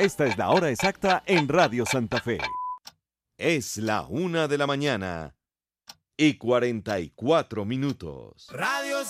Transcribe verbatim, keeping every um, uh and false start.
Esta es la hora exacta en Radio Santa Fe. Es la una de la mañana y cuarenta y cuatro minutos. Radio